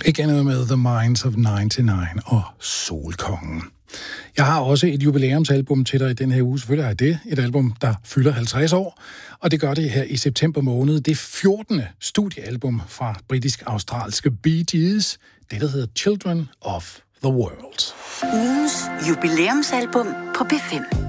Igen noget med The Minds of 99 og Solkongen. Jeg har også et jubilæumsalbum til dig i den her uge. Selvfølgelig har jeg det. Et album, der fylder 50 år. Og det gør det her i september måned. Det 14. studiealbum fra britisk-australske Bee Gees. Det, der hedder Children of the World. Ugens jubilæumsalbum på B5.